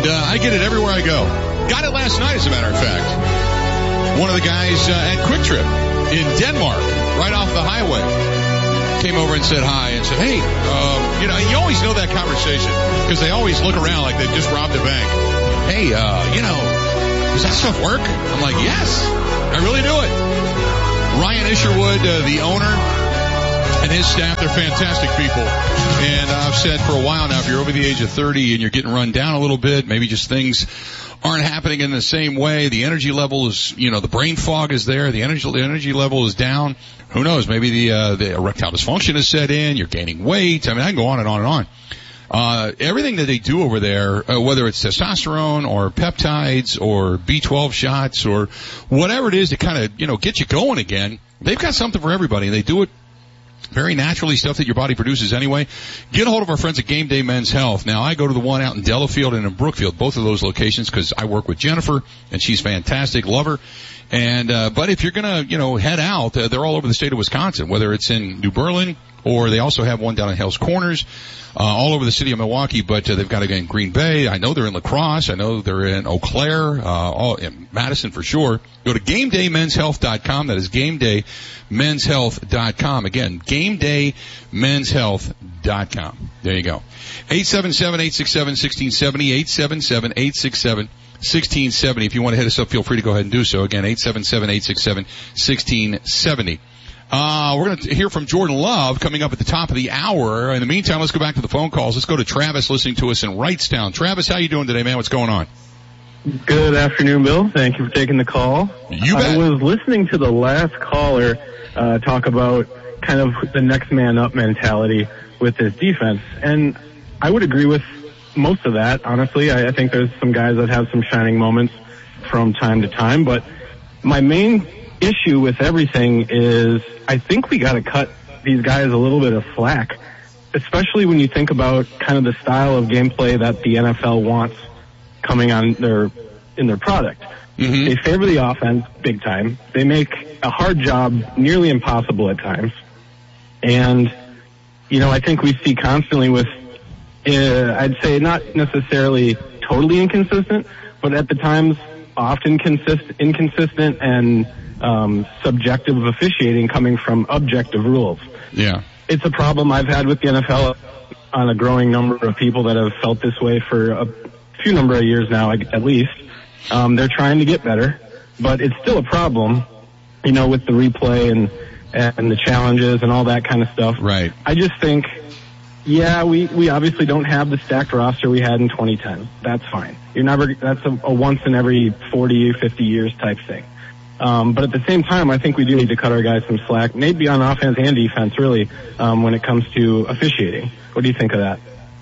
and I get it everywhere I go. Got it last night, as a matter of fact. One of the guys at Quick Trip in Denmark, right off the highway, came over and said hi and said, hey, you always know that conversation because they always look around like they just robbed a bank. Hey, does that stuff work? I'm like, yes, I really do it. Ryan Isherwood, the owner, and his staff, they're fantastic people. And I've said for a while now, if you're over the age of 30 and you're getting run down a little bit, maybe just things aren't happening in the same way, the energy level is, the brain fog is there, the energy level is down. Who knows? Maybe the erectile dysfunction is set in, you're gaining weight. I mean, I can go on and on and on. Everything that they do over there, whether it's testosterone or peptides or B12 shots or whatever it is to kind of, get you going again, they've got something for everybody. They do it very naturally, stuff that your body produces anyway. Get a hold of our friends at Game Day Men's Health. Now, I go to the one out in Delafield and in Brookfield, both of those locations, because I work with Jennifer, and she's fantastic, love her. And, but if you're gonna, head out, they're all over the state of Wisconsin, whether it's in New Berlin, or they also have one down in Hell's Corners, all over the city of Milwaukee, but they've got again Green Bay. I know they're in La Crosse. I know they're in Eau Claire, all in Madison for sure. Go to GameDayMen'sHealth.com. That is GameDayMen'sHealth.com. Again, GameDayMen'sHealth.com. There you go. 877-867-1670, 877-867-1670. If you want to hit us up, feel free to go ahead and do so. Again, 877-867-1670. We're going to hear from Jordan Love coming up at the top of the hour. In the meantime, let's go back to the phone calls. Let's go to Travis listening to us in Wrightstown. Travis, how you doing today, man? What's going on? Good afternoon, Bill. Thank you for taking the call. You bet. I was listening to the last caller talk about kind of the next man up mentality with his defense, and I would agree with most of that, honestly. I think there's some guys that have some shining moments from time to time, but my main issue with everything is I think we got to cut these guys a little bit of slack, especially when you think about kind of the style of gameplay that the NFL wants coming on in their product. Mm-hmm. They favor the offense big time. They make a hard job nearly impossible at times. And, I think we see constantly with, I'd say not necessarily totally inconsistent, but at the times often inconsistent and subjective officiating coming from objective rules. Yeah. It's a problem I've had with the NFL on a growing number of people that have felt this way for a few number of years now, at least. They're trying to get better, but it's still a problem, with the replay and the challenges and all that kind of stuff. Right. I just think, we obviously don't have the stacked roster we had in 2010. That's fine. That's a once in every 40, 50 years type thing. But at the same time, I think we do need to cut our guys some slack, maybe on offense and defense, really, when it comes to officiating. What do you think of that?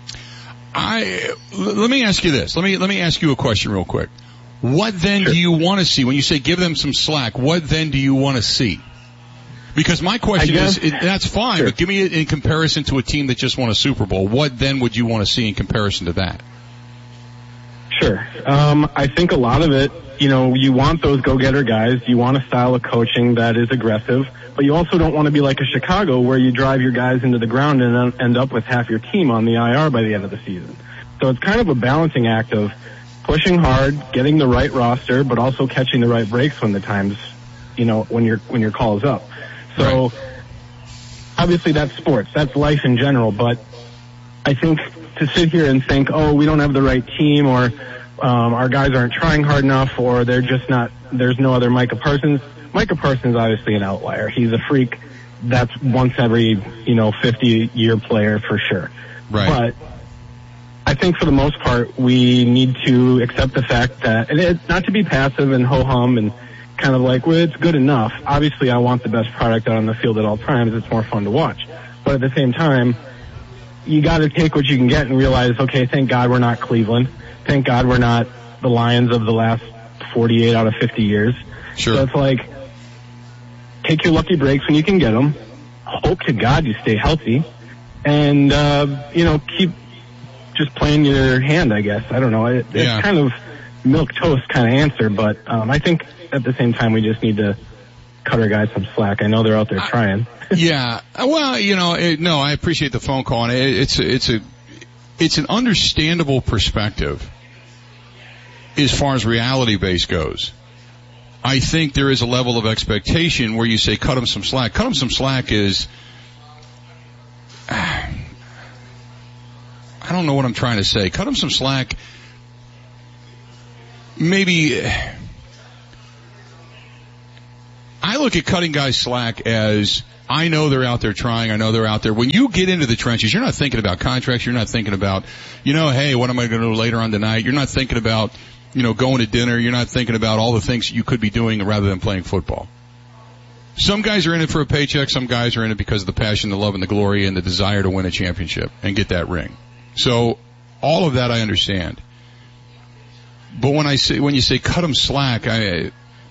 Let me ask you this. Let me ask you a question real quick. What then do you want to see when you say give them some slack? What then do you want to see? Because my question is, that's fine, but give me it in comparison to a team that just won a Super Bowl. What then would you want to see in comparison to that? Sure. I think a lot of it, you want those go-getter guys. You want a style of coaching that is aggressive, but you also don't want to be like a Chicago where you drive your guys into the ground and end up with half your team on the IR by the end of the season. So it's kind of a balancing act of pushing hard, getting the right roster, but also catching the right breaks when the times, when your call is up. So obviously that's sports. That's life in general, but I think to sit here and think, we don't have the right team or our guys aren't trying hard enough or they're just not, there's no other Micah Parsons. Micah Parsons is obviously an outlier. He's a freak. That's once every, 50-year player for sure. Right. But I think for the most part, we need to accept the fact that, and it's not to be passive and ho-hum and kind of like, it's good enough. Obviously, I want the best product out on the field at all times. It's more fun to watch. But at the same time, you got to take what you can get and realize, okay, thank God we're not Cleveland. Thank God we're not the Lions of the last 48 out of 50 years. Sure. So it's like, take your lucky breaks when you can get them. Hope to God you stay healthy. And, keep just playing your hand, I guess. I don't know. It's kind of milquetoast kind of answer, but I think at the same time we just need to cut our guys some slack. I know they're out there trying. Yeah. Well, no, I appreciate the phone call, and it's an understandable perspective. as far as reality base goes. I think there is a level of expectation where you say cut them some slack. Cut them some slack is, I don't know what I'm trying to say. Cut them some slack. Maybe I look at cutting guys slack as I know they're out there trying. I know they're out there. When you get into the trenches, you're not thinking about contracts. You're not thinking about, hey, what am I going to do later on tonight? You're not thinking about, going to dinner. You're not thinking about all the things you could be doing rather than playing football. Some guys are in it for a paycheck. Some guys are in it because of the passion, the love, and the glory, and the desire to win a championship and get that ring. So all of that I understand. But when you say cut them slack, the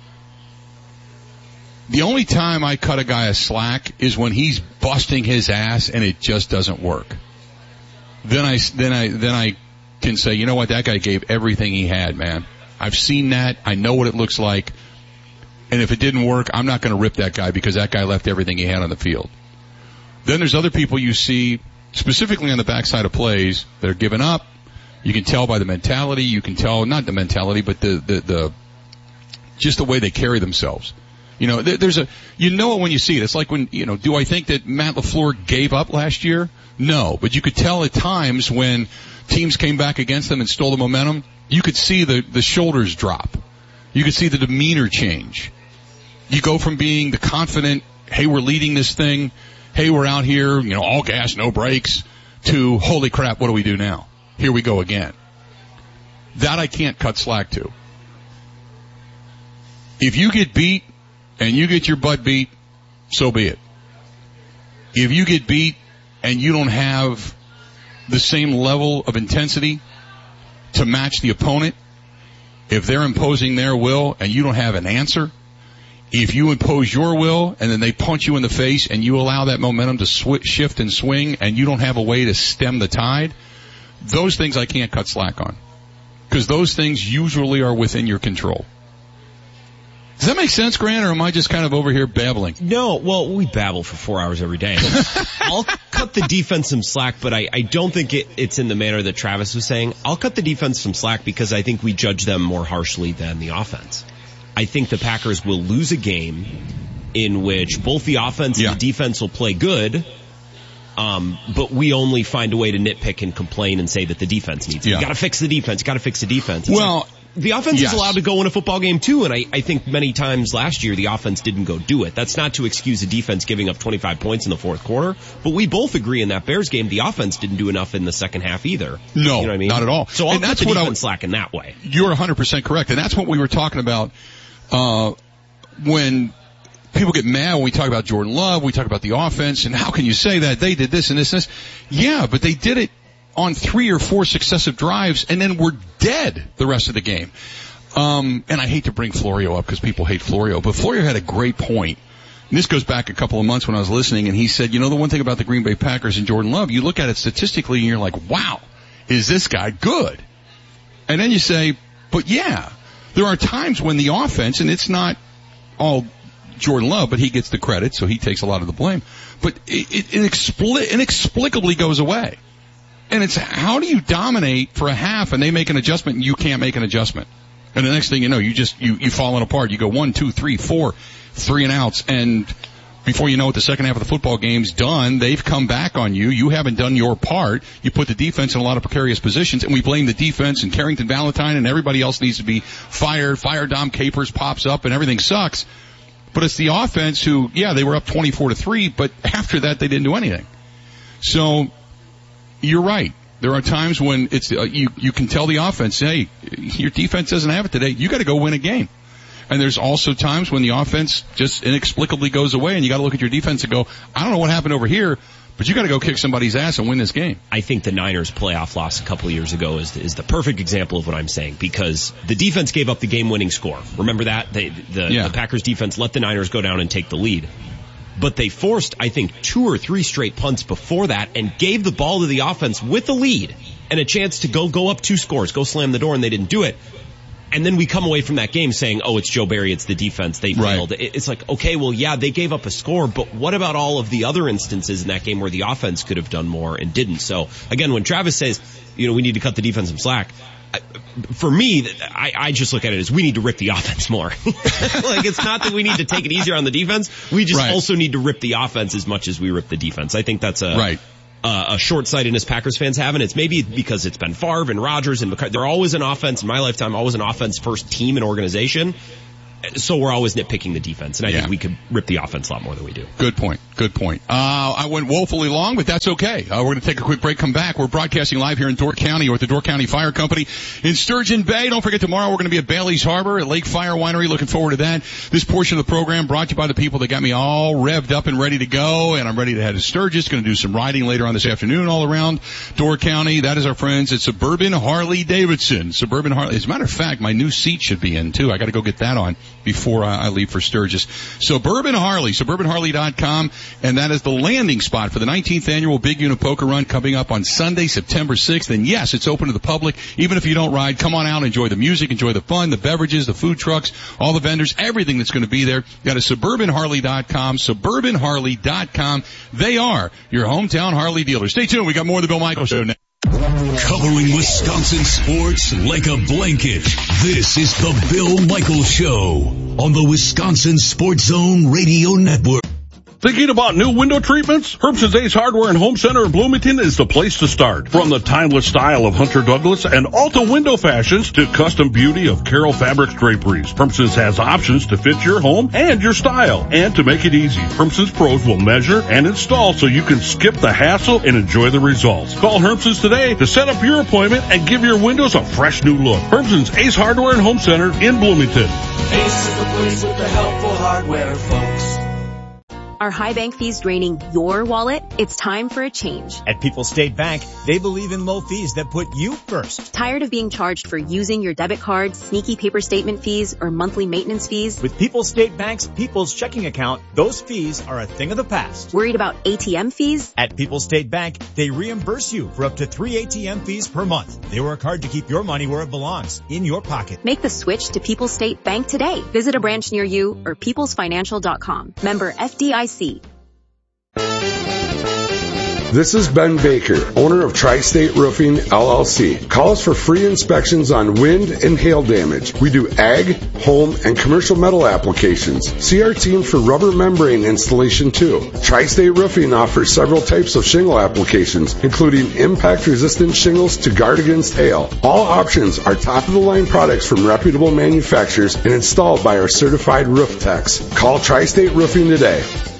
only time I cut a guy a slack is when he's busting his ass and it just doesn't work. Then I can say, you know what, that guy gave everything he had, man. I've seen that. I know what it looks like. And if it didn't work, I'm not going to rip that guy because that guy left everything he had on the field. Then there's other people you see, specifically on the backside of plays, that are giving up. You can tell by the mentality. You can tell, not the mentality, but the just the way they carry themselves. There's it when you see it. It's like when, do I think that Matt LaFleur gave up last year? No, but you could tell at times when teams came back against them and stole the momentum, you could see the shoulders drop. You could see the demeanor change. You go from being the confident, hey, we're leading this thing, hey, we're out here, all gas, no brakes, to holy crap, what do we do now? Here we go again. That I can't cut slack to. If you get beat and you get your butt beat, so be it. If you get beat and you don't have the same level of intensity to match the opponent, if they're imposing their will and you don't have an answer, if you impose your will and then they punch you in the face and you allow that momentum to shift and swing and you don't have a way to stem the tide, those things I can't cut slack on. Because those things usually are within your control. Does that make sense, Grant, or am I just kind of over here babbling? No, well, we babble for 4 hours every day. I'll cut the defense some slack, but I don't think it's in the manner that Travis was saying. I'll cut the defense some slack because I think we judge them more harshly than the offense. I think the Packers will lose a game in which both the offense and the defense will play good, but we only find a way to nitpick and complain and say that the defense needs it. You gotta fix the defense, It's well, the offense is allowed to go win a football game too, and I think many times last year the offense didn't go do it. That's not to excuse the defense giving up 25 points in the fourth quarter, but we both agree in that Bears game the offense didn't do enough in the second half either. No, you know what I mean? Not at all. So I'll cut the defense slack in that way. You're 100% correct, and that's what we were talking about when people get mad when we talk about Jordan Love, we talk about the offense, and how can you say that they did this and this and this? Yeah, but they did it on 3 or 4 successive drives, and then we're dead the rest of the game. And I hate to bring Florio up because people hate Florio, but Florio had a great point. And this goes back a couple of months when I was listening, and he said, the one thing about the Green Bay Packers and Jordan Love, you look at it statistically and you're like, wow, is this guy good? And then you say, but yeah, there are times when the offense, and it's not all Jordan Love, but he gets the credit, so he takes a lot of the blame, but it inexplicably goes away. And it's, how do you dominate for a half and they make an adjustment and you can't make an adjustment? And the next thing you know, you falling apart. You go 1, 2, 3, 4, 3 and outs, and before you know it, the second half of the football game's done. They've come back on you. You haven't done your part. You put the defense in a lot of precarious positions, and we blame the defense, and Carrington Valentine and everybody else needs to be fired. Fire Dom Capers pops up and everything sucks. But it's the offense who, they were up 24-3, but after that they didn't do anything. So you're right. There are times when it's you can tell the offense, hey, your defense doesn't have it today. You got to go win a game. And there's also times when the offense just inexplicably goes away, and you got to look at your defense and go, I don't know what happened over here, but you got to go kick somebody's ass and win this game. I think the Niners playoff loss a couple of years ago is the perfect example of what I'm saying, because the defense gave up the game-winning score. Remember that? The Packers defense let the Niners go down and take the lead. But they forced, I think, 2 or 3 straight punts before that and gave the ball to the offense with a lead and a chance to go up 2 scores, go slam the door, and they didn't do it. And then we come away from that game saying, oh, it's Joe Barry, it's the defense, they failed. Right. It's like, okay, well, yeah, they gave up a score, but what about all of the other instances in that game where the offense could have done more and didn't? So, again, when Travis says, we need to cut the defense some slack, for me, I just look at it as we need to rip the offense more. Like, it's not that we need to take it easier on the defense. We just also need to rip the offense as much as we rip the defense. I think that's a short-sightedness Packers fans have, and it's maybe because it's been Favre and Rodgers and McCarthy. They're always an offense, in my lifetime, always an offense-first team and organization. So we're always nitpicking the defense, and I think we could rip the offense a lot more than we do. Good point. I went woefully long, but that's okay. We're going to take a quick break, come back. We're broadcasting live here in Door County or at the Door County Fire Company in Sturgeon Bay. Don't forget, tomorrow we're going to be at Bailey's Harbor at Lake Fire Winery. Looking forward to that. This portion of the program brought to you by the people that got me all revved up and ready to go, and I'm ready to head to Sturgis. Going to do some riding later on this afternoon all around Door County. That is our friends at Suburban Harley Davidson. Suburban Harley. As a matter of fact, my new seat should be in too. I got to go get that on before I leave for Sturgis. Suburban Harley, suburbanharley.com, and that is the landing spot for the 19th annual Big Unit Poker Run coming up on Sunday, September 6th. And yes, it's open to the public. Even if you don't ride, come on out, enjoy the music, enjoy the fun, the beverages, the food trucks, all the vendors, everything that's going to be there. Go to suburbanharley.com, suburbanharley.com. They are your hometown Harley dealer. Stay tuned. We got more of the Bill Michaels Show now. Covering Wisconsin sports like a blanket. This is the Bill Michaels Show on the Wisconsin Sports Zone Radio Network. Thinking about new window treatments? Herbson's Ace Hardware and Home Center in Bloomington is the place to start. From the timeless style of Hunter Douglas and Alta window fashions to custom beauty of Carroll Fabrics draperies, Herbson's has options to fit your home and your style. And to make it easy, Herbson's pros will measure and install so you can skip the hassle and enjoy the results. Call Herbson's today to set up your appointment and give your windows a fresh new look. Herbson's Ace Hardware and Home Center in Bloomington. Ace is the place with the helpful hardware, folks. Are high bank fees draining your wallet? It's time for a change. At People's State Bank, they believe in low fees that put you first. Tired of being charged for using your debit card, sneaky paper statement fees, or monthly maintenance fees? With People's State Bank's People's Checking Account, those fees are a thing of the past. Worried about ATM fees? At People's State Bank, they reimburse you for up to 3 ATM fees per month. They work hard to keep your money where it belongs, in your pocket. Make the switch to People's State Bank today. Visit a branch near you or peoplesfinancial.com. Member FDIC. This is Ben Baker, owner of Tri-State Roofing, LLC. Call us for free inspections on wind and hail damage. We do ag, home, and commercial metal applications. See our team for rubber membrane installation too. Tri-State Roofing offers several types of shingle applications, including impact-resistant shingles to guard against hail. All options are top-of-the-line products from reputable manufacturers and installed by our certified roof techs. Call Tri-State Roofing today.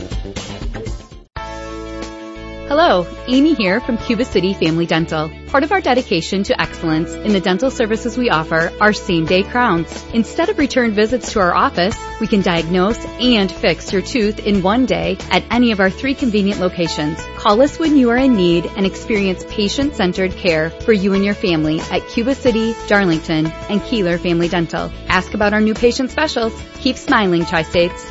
Hello, Amy here from Cuba City Family Dental. Part of our dedication to excellence in the dental services we offer are same-day crowns. Instead of return visits to our office, we can diagnose and fix your tooth in one day at any of our 3 convenient locations. Call us when you are in need and experience patient-centered care for you and your family at Cuba City, Darlington, and Keeler Family Dental. Ask about our new patient specials. Keep smiling, Tri-States.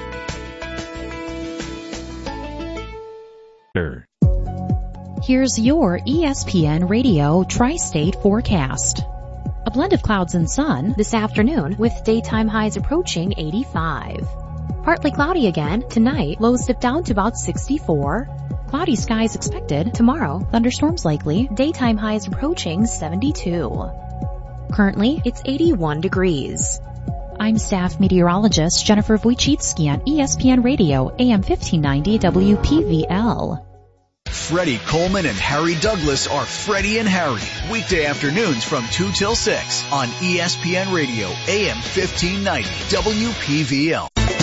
Here's your ESPN Radio Tri-State forecast. A blend of clouds and sun this afternoon with daytime highs approaching 85. Partly cloudy again tonight, lows dip down to about 64. Cloudy skies expected tomorrow, thunderstorms likely, daytime highs approaching 72. Currently, it's 81 degrees. I'm staff meteorologist Jennifer Wojcicki on ESPN Radio, AM 1590 WPVL. Freddie Coleman and Harry Douglas are Freddie and Harry, weekday afternoons from 2 till 6 on ESPN Radio, AM 1590 WPVL.